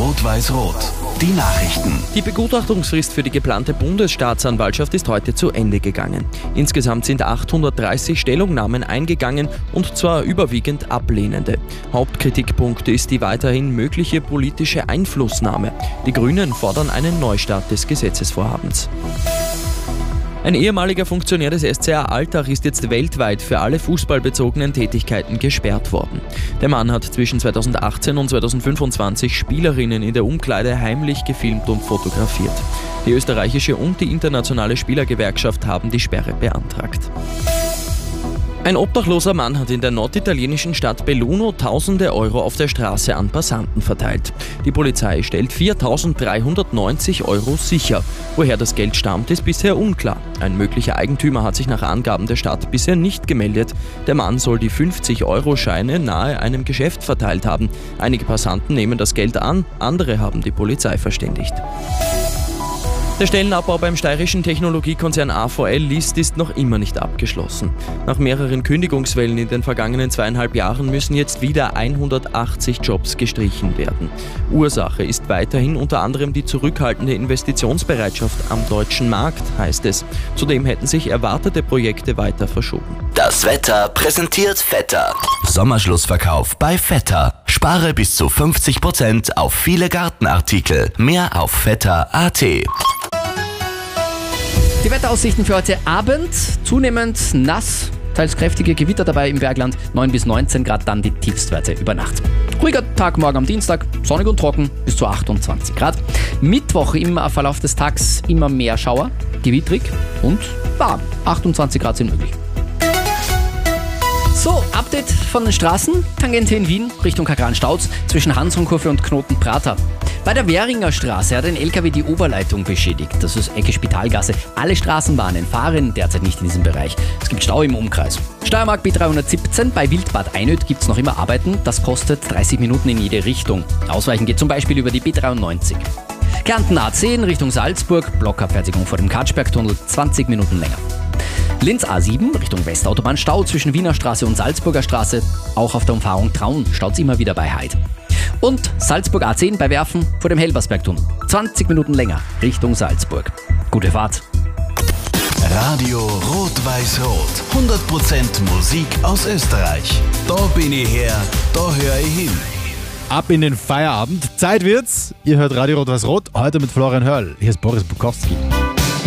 Rot-Weiß-Rot. Die Nachrichten. Die Begutachtungsfrist für die geplante Bundesstaatsanwaltschaft ist heute zu Ende gegangen. Insgesamt sind 830 Stellungnahmen eingegangen, und zwar überwiegend ablehnende. Hauptkritikpunkt ist die weiterhin mögliche politische Einflussnahme. Die Grünen fordern einen Neustart des Gesetzesvorhabens. Ein ehemaliger Funktionär des SCR Altach ist jetzt weltweit für alle fußballbezogenen Tätigkeiten gesperrt worden. Der Mann hat zwischen 2018 und 2025 Spielerinnen in der Umkleide heimlich gefilmt und fotografiert. Die österreichische und die internationale Spielergewerkschaft haben die Sperre beantragt. Ein obdachloser Mann hat in der norditalienischen Stadt Belluno tausende Euro auf der Straße an Passanten verteilt. Die Polizei stellt 4.390 Euro sicher. Woher das Geld stammt, ist bisher unklar. Ein möglicher Eigentümer hat sich nach Angaben der Stadt bisher nicht gemeldet. Der Mann soll die 50-Euro-Scheine nahe einem Geschäft verteilt haben. Einige Passanten nehmen das Geld an, andere haben die Polizei verständigt. Der Stellenabbau beim steirischen Technologiekonzern AVL List ist noch immer nicht abgeschlossen. Nach mehreren Kündigungswellen in den vergangenen 2,5 Jahren müssen jetzt wieder 180 Jobs gestrichen werden. Ursache ist weiterhin unter anderem die zurückhaltende Investitionsbereitschaft am deutschen Markt, heißt es. Zudem hätten sich erwartete Projekte weiter verschoben. Das Wetter präsentiert Vetter. Sommerschlussverkauf bei Vetter. Spare bis zu 50% auf viele Gartenartikel. Mehr auf vetter.at. Die Wetteraussichten für heute Abend: zunehmend nass, teils kräftige Gewitter dabei im Bergland, 9 bis 19 Grad, dann die Tiefstwerte über Nacht. Ruhiger Tag morgen am Dienstag, sonnig und trocken, bis zu 28 Grad. Mittwoch im Verlauf des Tages immer mehr Schauer, gewittrig und warm, 28 Grad sind möglich. So, Update von den Straßen. Tangente in Wien Richtung Kagran-Stauz zwischen Hansrunkurve und Knoten-Prater. Bei der Währinger Straße hat ein LKW die Oberleitung beschädigt. Das ist Ecke Spitalgasse. Alle Straßenbahnen fahren derzeit nicht in diesem Bereich. Es gibt Stau im Umkreis. Steiermark B317 bei Wildbad Einöd gibt es noch immer Arbeiten. Das kostet 30 Minuten in jede Richtung. Ausweichen geht zum Beispiel über die B93. Kärnten A10 Richtung Salzburg. Blockabfertigung vor dem Katschbergtunnel, 20 Minuten länger. Linz A7 Richtung Westautobahn, Stau zwischen Wiener Straße und Salzburger Straße. Auch auf der Umfahrung Traun staut es immer wieder bei Heid. Und Salzburg A10 bei Werfen vor dem Helbersbergtunnel. 20 Minuten länger Richtung Salzburg. Gute Fahrt. Radio Rot-Weiß-Rot. 100% Musik aus Österreich. Da bin ich her, da höre ich hin. Ab in den Feierabend. Zeit wird's. Ihr hört Radio Rot-Weiß-Rot. Heute mit Florian Hörl. Hier ist Boris Bukowski.